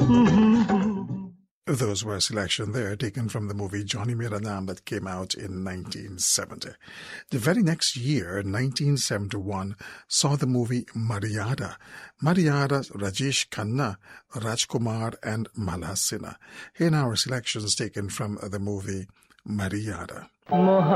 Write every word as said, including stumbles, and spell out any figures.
Those were a selection there taken from the movie Johnny Mera Naam that came out in nineteen seventy. The very next year, nineteen seventy-one, saw the movie Maryada. Maryada, Rajesh Khanna, Rajkumar and Malha Sinha. Here now are selections taken from the movie Maryada.